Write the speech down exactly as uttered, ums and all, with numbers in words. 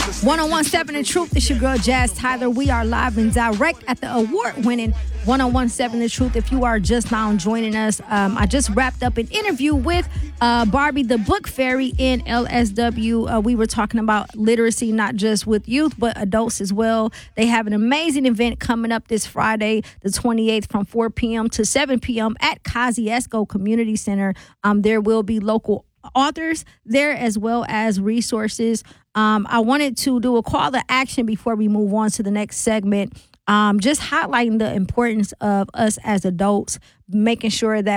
ten seventeen The Truth. It's your girl, Jazz Tyler. We are live and direct at the award-winning ten seventeen The Truth. If you are just now joining us, um, I just wrapped up an interview with uh, Barbie the Book Fairy in L S W. Uh, we were talking about literacy, not just with youth, but adults as well. They have an amazing event coming up this Friday, the twenty-eighth, from four p.m. to seven p.m. at Kosciuszko Community Center. Um, there will be local authors there as well as resources. Um, I wanted to do a call to action before we move on to the next segment, um, just highlighting the importance of us as adults, making sure that